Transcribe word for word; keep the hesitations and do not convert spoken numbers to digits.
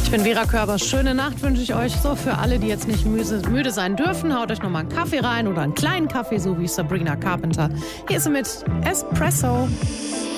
Ich bin Vera Körber. Schöne Nacht wünsche ich euch. So, für alle, die jetzt nicht müde, müde sein dürfen, haut euch nochmal einen Kaffee rein oder einen kleinen Kaffee, so wie Sabrina Carpenter. Hier ist sie mit Espresso.